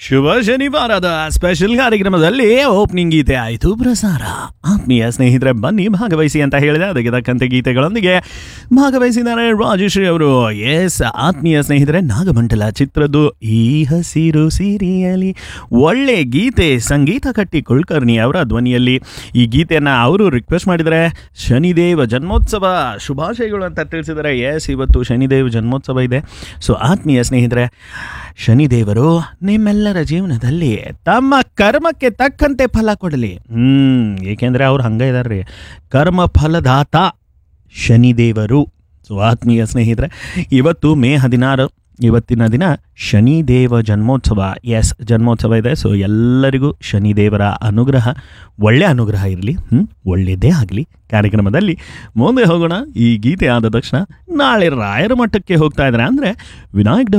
ಶುಭ ಶನಿವಾರದ special ಕಾರ್ಯಕ್ರಮದಲ್ಲಿ opening ಗೀತೆ ಆಯಿತು ಪ್ರಸಾರ. ಆತ್ಮೀಯ ಸ್ನೇಹಿತರೆ ಬನ್ನಿ ಭಾಗವಹಿಸಿ ಅಂತ ಹೇಳಿದೆ. ಅದಕ್ಕೆ ತಕ್ಕಂತೆ ಗೀತೆಗಳೊಂದಿಗೆ ಭಾಗವಹಿಸಿದ್ದಾರೆ ರಾಜಶ್ರೀ ಅವರು. ಎಸ್ ಆತ್ಮೀಯ ಸ್ನೇಹಿತರೆ, ನಾಗಮಂಡಲ ಚಿತ್ರದ್ದು ಈ ಹಸಿರು ಸೀರಿಯಲಿ ಒಳ್ಳೆ ಗೀತೆ, ಸಂಗೀತ ಕಟ್ಟಿ ಕುಲಕರ್ಣಿ ಅವರ ಧ್ವನಿಯಲ್ಲಿ ಈ ಗೀತೆಯನ್ನು ಅವರು ರಿಕ್ವೆಸ್ಟ್ ಮಾಡಿದರೆ. ಶನಿದೇವ ಜನ್ಮೋತ್ಸವ ಶುಭಾಶಯಗಳು ಅಂತ ತಿಳಿಸಿದ್ದಾರೆ. ಎಸ್, ಇವತ್ತು ಶನಿದೇವ ಜನ್ಮೋತ್ಸವ ಇದೆ. ಸೊ ಆತ್ಮೀಯ ಸ್ನೇಹಿತರೆ, ಶನಿದೇವರು ನಿಮ್ಮೆಲ್ಲರ ಜೀವನದಲ್ಲಿ ತಮ್ಮ ಕರ್ಮಕ್ಕೆ ತಕ್ಕಂತೆ ಫಲ ಕೊಡಲಿ. ಏಕೆಂದರೆ ಅವ್ರು ಹಂಗೆ ಇದ್ದಾರೆ ರೀ, ಕರ್ಮ ಫಲದಾತ ಶನಿದೇವರು. ಸೊ ಆತ್ಮೀಯ ಸ್ನೇಹಿತರೆ, ಇವತ್ತು ಮೇ 16, ಇವತ್ತಿನ ದಿನ ಶನಿದೇವ ಜನ್ಮೋತ್ಸವ. ಎಸ್, ಜನ್ಮೋತ್ಸವ ಇದೆ. ಸೊ ಎಲ್ಲರಿಗೂ ಶನಿದೇವರ ಅನುಗ್ರಹ, ಒಳ್ಳೆ ಅನುಗ್ರಹ ಇರಲಿ, ಒಳ್ಳೆಯದೇ ಆಗಲಿ. ಕಾರ್ಯಕ್ರಮದಲ್ಲಿ ಮುಂದೆ ಹೋಗೋಣ. ಈ ಗೀತೆ ಆದ ತಕ್ಷಣ ನಾಳೆ ರಾಯರ ಮಠಕ್ಕೆ ಹೋಗ್ತಾ ಇದ್ದಾರೆ. ಅಂದರೆ ವಿನಾಯಕ್